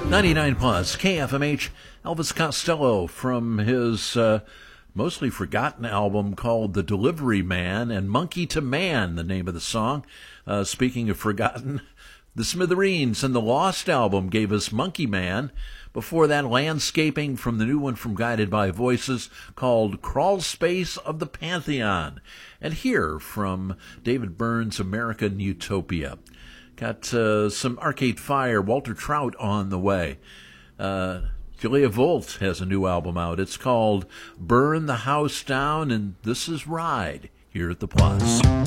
99 plus KFMH. Elvis Costello from his mostly forgotten album called The Delivery Man, and Monkey to Man, the name of the song. Speaking of forgotten, the Smithereens and the Lost album gave us Monkey Man. Before that, Landscaping from the new one from Guided by Voices called Crawl Space of the Pantheon. And here from David Byrne's American Utopia. Got some Arcade Fire, Walter Trout on the way. Julia Volt has a new album out. It's called Burn the House Down, and this is Ride here at the Plus.